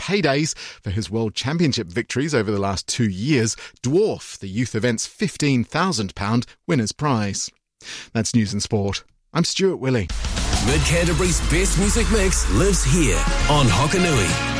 paydays for his World Championship victories over the last 2 years dwarf the youth event's £15,000 winner's prize. That's News and Sport. I'm Stuart Willey. Mid Canterbury's best music mix lives here on Hokanui.